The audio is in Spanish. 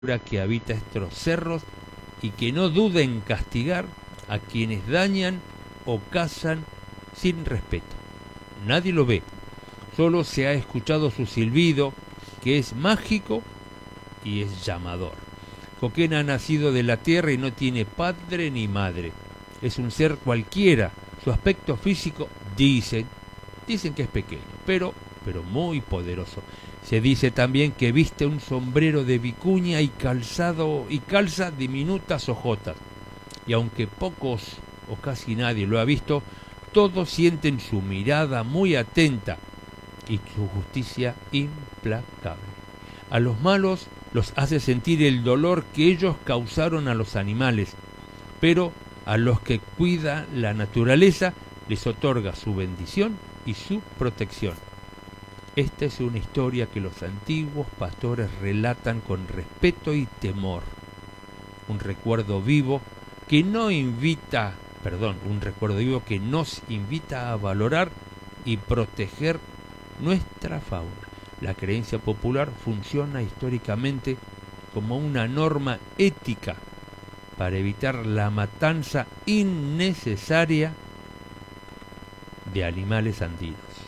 que habita estos cerros y que no duda en castigar a quienes dañan o cazan sin respeto. Nadie lo ve, solo se ha escuchado su silbido, que es mágico y es llamador. Coquén ha nacido de la tierra y no tiene padre ni madre. Es un ser cualquiera. Su aspecto físico dicen que es pequeño, pero muy poderoso. Se dice también que viste un sombrero de vicuña y calza diminutas hojotas. Y aunque pocos o casi nadie lo ha visto, todos sienten su mirada muy atenta y su justicia implacable. A los malos los hace sentir el dolor que ellos causaron a los animales, pero a los que cuida la naturaleza les otorga su bendición y su protección. Esta es una historia que los antiguos pastores relatan con respeto y temor. Un recuerdo vivo que nos invita a valorar y proteger nuestra fauna. La creencia popular funciona históricamente como una norma ética para evitar la matanza innecesaria de animales andinos.